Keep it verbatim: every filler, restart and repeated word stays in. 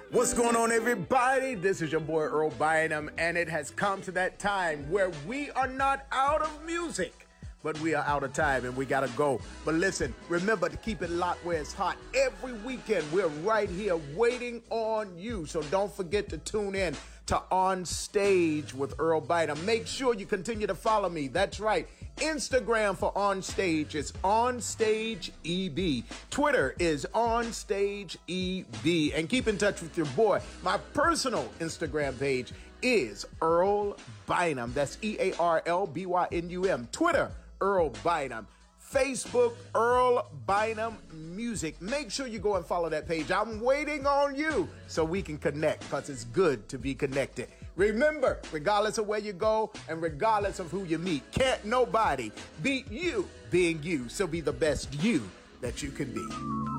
What's going on, everybody? This is your boy Earl Bynum, and it has come to that time where we are not out of music, but we are out of time and we gotta go. But listen, remember to keep it locked where it's hot. Every weekend, we're right here waiting on you. So don't forget to tune in to On Stage with Earl Bynum. Make sure you continue to follow me. That's right. Instagram for On Stage is On Stage E B. Twitter is On Stage E B. And keep in touch with your boy. My personal Instagram page is Earl Bynum. That's E A R L B Y N U M. Twitter, Earl Bynum. Facebook, Earl Bynum Music. Make sure you go and follow that page. I'm waiting on you so we can connect, because it's good to be connected. Remember, regardless of where you go and regardless of who you meet, can't nobody beat you being you. So be the best you that you can be.